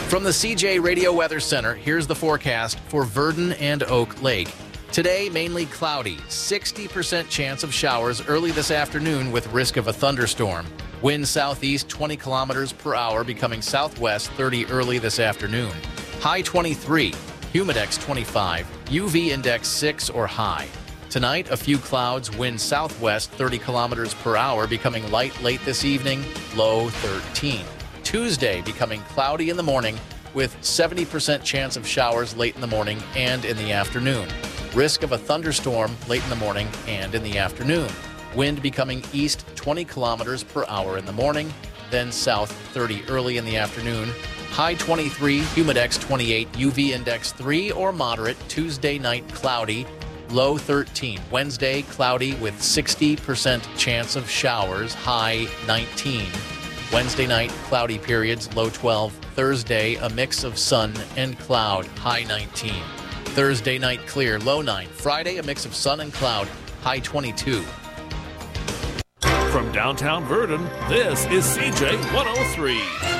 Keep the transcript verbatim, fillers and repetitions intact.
From the C J Radio Weather Center, here's the forecast for Verdon and Oak Lake. Today, mainly cloudy, sixty percent chance of showers early this afternoon with risk of a thunderstorm. Wind southeast twenty kilometers per hour, becoming southwest thirty early this afternoon. High twenty-three, humidex twenty-five, U V index six or high. Tonight, a few clouds, wind southwest thirty kilometers per hour, becoming light late this evening, low thirteen. Tuesday, becoming cloudy in the morning with seventy percent chance of showers late in the morning and in the afternoon. Risk of a thunderstorm late in the morning and in the afternoon. Wind becoming east twenty kilometers per hour in the morning, then south thirty early in the afternoon. High twenty-three, humidex twenty-eight, U V index three or moderate. Tuesday night cloudy, low thirteen. Wednesday cloudy with sixty percent chance of showers, high nineteen. Wednesday night, cloudy periods, low twelve. Thursday, a mix of sun and cloud, high nineteen. Thursday night, clear, low nine. Friday, a mix of sun and cloud, high twenty-two. From downtown Verdon, this is C J one oh three.